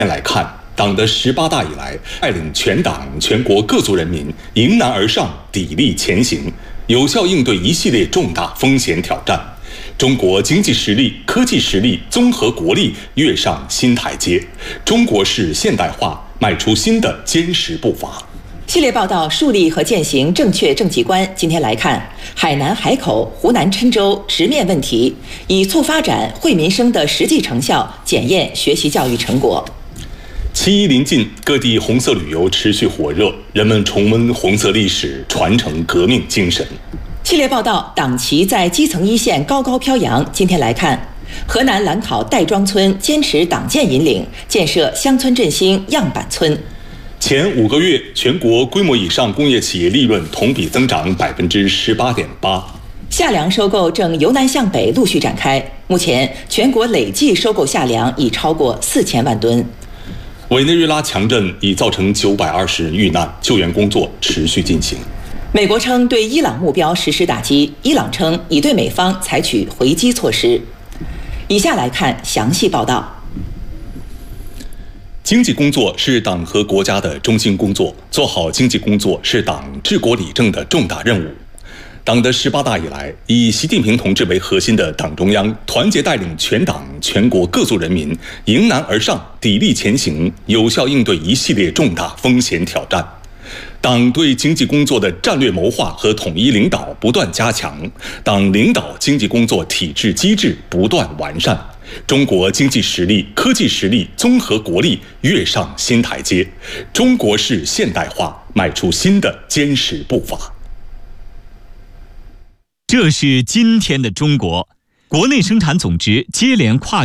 来看，党的18大以来，带领全党全国各族人民迎难而上，砥砺前行，有效应对一系列重大风险挑战。中国经济实力、科技实力、综合国力跃上新台阶，中国式现代化迈出新的坚实步伐。 系列报道树立和践行正确政绩观。今天来看海南海口、湖南郴州直面问题，以促发展、惠民生的实际成效检验学习教育成果。 7·1临近，各地红色旅游持续火热，人们重温红色历史，传承革命精神。 系列报道党旗在基层一线高高飘扬。今天来看河南兰考戴庄村坚持党建引领，建设乡村振兴样板村。 前5个月，全国规模以上工业企业利润同比增长18.8%。 夏粮收购正由南向北陆续展开，目前全国累计收购夏粮已超过4000万吨。 委内瑞拉强震已造成920人遇难，救援工作持续进行。 美国称对伊朗目标实施打击，伊朗称已对美方采取回击措施。以下来看详细报道。 经济工作是党和国家的中心工作，做好经济工作是党治国理政的重大任务。党的18大以来，以习近平同志为核心的党中央团结带领全党全国各族人民迎难而上，砥砺前行，有效应对一系列重大风险挑战。党对经济工作的战略谋划和统一领导不断加强，党领导经济工作体制机制不断完善，中国经济实力、科技实力、综合国力跃上新台阶，中国式现代化迈出新的坚实步伐。 这是今天的中国，国内生产总值接连跨